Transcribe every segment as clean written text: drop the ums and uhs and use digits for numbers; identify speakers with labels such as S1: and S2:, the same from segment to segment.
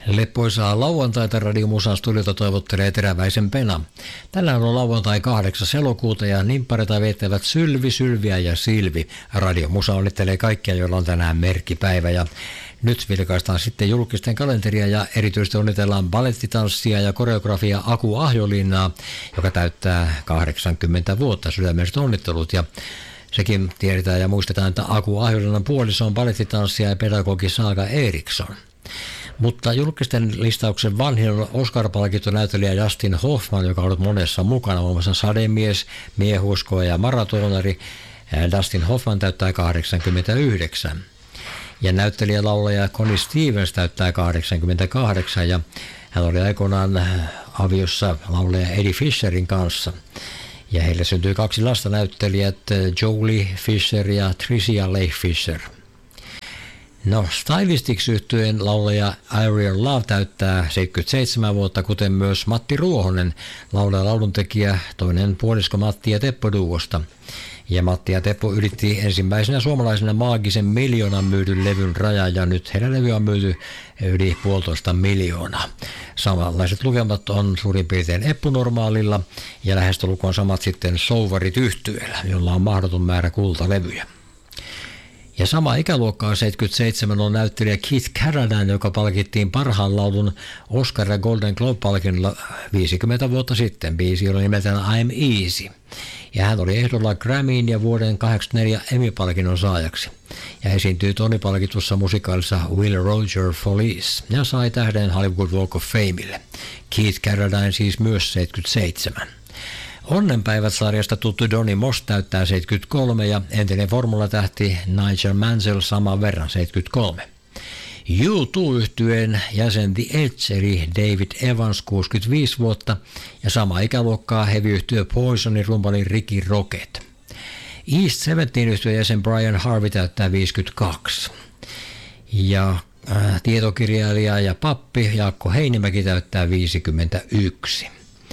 S1: Leppoisaa lauantaita Radio Musan studiota toivottelee Teräväisen Pena. Tänään on lauantai 8. elokuuta ja nimppareita viettävät Sylvi, Sylviä ja Silvi. Radio Musa onnittelee kaikkia, joilla on tänään merkkipäivä. Ja nyt vilkaistaan sitten julkisten kalenteria ja erityisesti onnitellaan balettitanssia ja koreografia Aku Ahjolinnaa, joka täyttää 80 vuotta. Sydämelliset onnittelut. Ja sekin tiedetään ja muistetaan, että Aku Ahjolinnan puoliso on balettitanssija ja pedagogi Saaga Eriksson. Mutta julkisten listauksen vanhin on Oscar-palkittu näyttelijä Dustin Hoffman, joka on ollut monessa mukana, muun muassa Sademies, Miehuskoja ja Maratonari. Dustin Hoffman täyttää 89. Ja näyttelijä laulaja Connie Stevens täyttää 88 ja hän oli aikoinaan aviossa laulaja Eddie Fisherin kanssa. Ja heille syntyi 2 lasta, näyttelijät Jolie Fisher ja Tricia Leigh Fisher. No, Stylistics-yhtyeen laulaja Ariel Love täyttää 77 vuotta, kuten myös Matti Ruohonen, laulaja lauluntekijä, toinen puolisko Matti ja Teppo duosta. Ja Matti ja Teppo ylitti ensimmäisenä suomalaisena maagisen 1 miljoonan myydyn levyn rajan, ja nyt heidän levyä on myyty yli 1,5 miljoonaa. Samanlaiset lukemat on suurin piirtein Eppu-normaalilla, ja lähestulkoon samat sitten Souvarit -yhtyeellä, jolla on mahdoton määrä kultalevyjä. Ja sama ikäluokkaa 77 on näyttelijä Keith Carradine, joka palkittiin parhaan laulun Oscar- ja Golden Globe-palkinnolla 50 vuotta sitten. Biisi oli nimeltään I'm Easy. Ja hän oli ehdolla Grammyin ja vuoden 1984 Emmy-palkinnon saajaksi. Ja esiintyi Tony-palkitussa musikaalissa Will Roger Follies ja sai tähden Hollywood Walk of Famelle. Keith Carradine siis myös 77. Onnenpäivät-sarjasta tuttu Donny Moss täyttää 73 ja entinen formulatähti Nigel Mansell saman verran 73. U2-yhtyeen jäsen The Edge eli David Evans 65 vuotta ja sama ikäluokkaa heavy-yhtyö Poisonin rumpali Ricky Rocket. East 17-yhtyeen jäsen Brian Harvey täyttää 52. Ja tietokirjailija ja pappi Jaakko Heinimäki täyttää 51.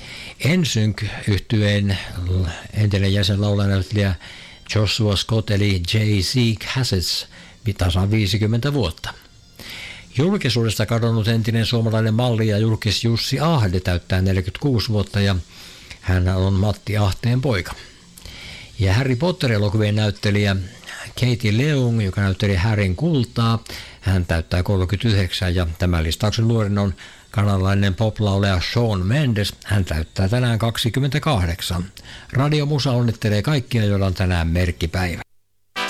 S1: NSYNC-yhtyeen entinen jäsen laulanäyttelijä Joshua Scott eli J.C. Cassets tasan 50 vuotta. Julkisuudesta kadonnut entinen suomalainen malli ja julkis Jussi Ahde täyttää 46 vuotta ja hän on Matti Ahteen poika. Ja Harry Potter-elokuvien näyttelijä Katie Leung, joka näytteli Harryn kultaa, hän täyttää 39 ja tämän listauksen nuorin on kanadalainen pop-laulaja Shawn Mendes, hän täyttää tänään 28. Radio Musa onnittelee kaikkia, joilla on tänään merkkipäivä.